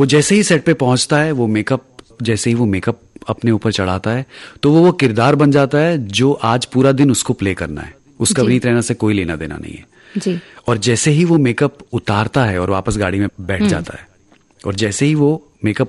वो जैसे ही सेट पे पहुंचता है, वो मेकअप जैसे ही वो मेकअप अपने ऊपर चढ़ाता है, तो वो किरदार बन जाता है जो आज पूरा दिन उसको प्ले करना है। उसका विनीत रैना से कोई लेना देना नहीं है जी। और जैसे ही वो मेकअप उतारता है और वापस गाड़ी में बैठ जाता है, और जैसे ही वो मेकअप